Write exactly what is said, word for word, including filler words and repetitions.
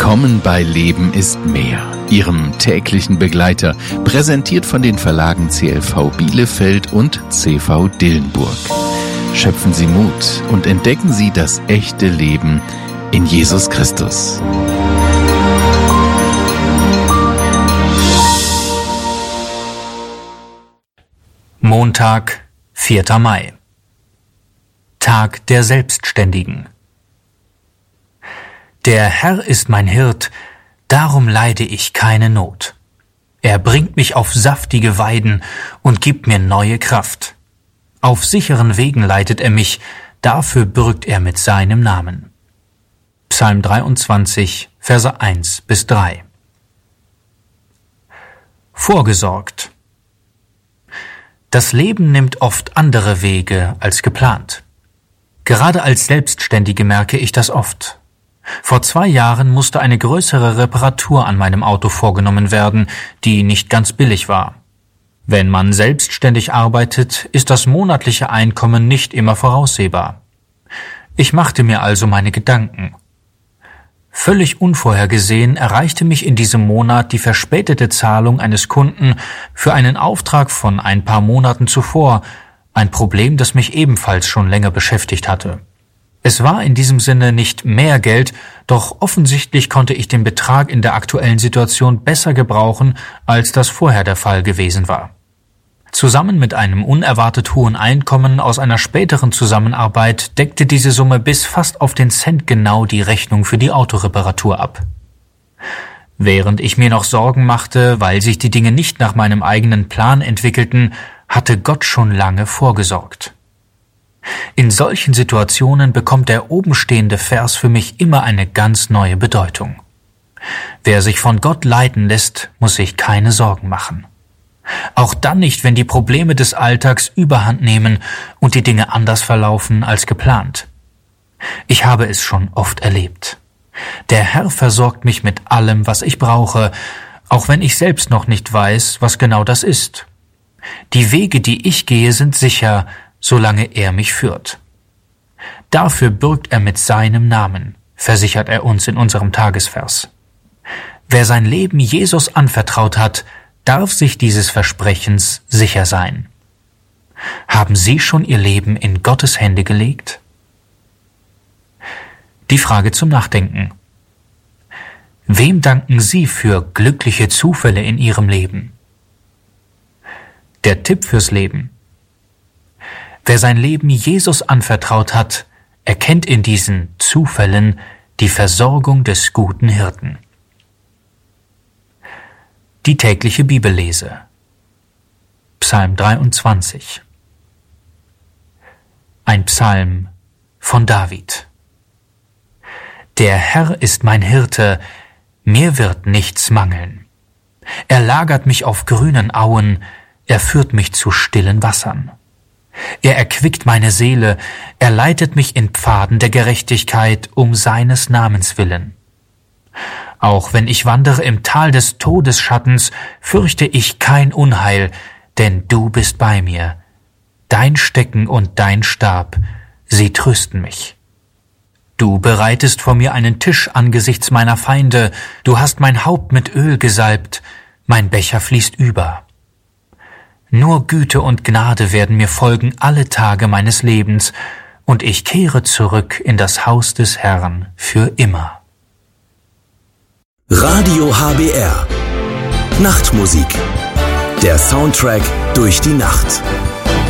Willkommen bei Leben ist mehr, Ihrem täglichen Begleiter, präsentiert von den Verlagen C L V Bielefeld und C V Dillenburg. Schöpfen Sie Mut und entdecken Sie das echte Leben in Jesus Christus. Montag, vierter Mai. Tag der Selbstständigen. Der Herr ist mein Hirt, darum leide ich keine Not. Er bringt mich auf saftige Weiden und gibt mir neue Kraft. Auf sicheren Wegen leitet er mich, dafür bürgt er mit seinem Namen. Psalm dreiundzwanzig, Verse eins bis drei. Vorgesorgt. Das Leben nimmt oft andere Wege als geplant. Gerade als Selbstständige merke ich das oft. Vor zwei Jahren musste eine größere Reparatur an meinem Auto vorgenommen werden, die nicht ganz billig war. Wenn man selbstständig arbeitet, ist das monatliche Einkommen nicht immer voraussehbar. Ich machte mir also meine Gedanken. Völlig unvorhergesehen erreichte mich in diesem Monat die verspätete Zahlung eines Kunden für einen Auftrag von ein paar Monaten zuvor, ein Problem, das mich ebenfalls schon länger beschäftigt hatte. Es war in diesem Sinne nicht mehr Geld, doch offensichtlich konnte ich den Betrag in der aktuellen Situation besser gebrauchen, als das vorher der Fall gewesen war. Zusammen mit einem unerwartet hohen Einkommen aus einer späteren Zusammenarbeit deckte diese Summe bis fast auf den Cent genau die Rechnung für die Autoreparatur ab. Während ich mir noch Sorgen machte, weil sich die Dinge nicht nach meinem eigenen Plan entwickelten, hatte Gott schon lange vorgesorgt. In solchen Situationen bekommt der obenstehende Vers für mich immer eine ganz neue Bedeutung. Wer sich von Gott leiten lässt, muss sich keine Sorgen machen. Auch dann nicht, wenn die Probleme des Alltags Überhand nehmen und die Dinge anders verlaufen als geplant. Ich habe es schon oft erlebt. Der Herr versorgt mich mit allem, was ich brauche, auch wenn ich selbst noch nicht weiß, was genau das ist. Die Wege, die ich gehe, sind sicher, solange er mich führt. Dafür bürgt er mit seinem Namen, versichert er uns in unserem Tagesvers. Wer sein Leben Jesus anvertraut hat, darf sich dieses Versprechens sicher sein. Haben Sie schon Ihr Leben in Gottes Hände gelegt? Die Frage zum Nachdenken. Wem danken Sie für glückliche Zufälle in Ihrem Leben? Der Tipp fürs Leben. Wer sein Leben Jesus anvertraut hat, erkennt in diesen Zufällen die Versorgung des guten Hirten. Die tägliche Bibellese. Psalm dreiundzwanzig. Ein Psalm von David. Der Herr ist mein Hirte, mir wird nichts mangeln. Er lagert mich auf grünen Auen, er führt mich zu stillen Wassern. Er erquickt meine Seele, er leitet mich in Pfaden der Gerechtigkeit um seines Namens willen. Auch wenn ich wandere im Tal des Todesschattens, fürchte ich kein Unheil, denn du bist bei mir. Dein Stecken und dein Stab, sie trösten mich. Du bereitest vor mir einen Tisch angesichts meiner Feinde, du hast mein Haupt mit Öl gesalbt, mein Becher fließt über. Nur Güte und Gnade werden mir folgen alle Tage meines Lebens, und ich kehre zurück in das Haus des Herrn für immer. Radio H B R. Nachtmusik. Der Soundtrack durch die Nacht.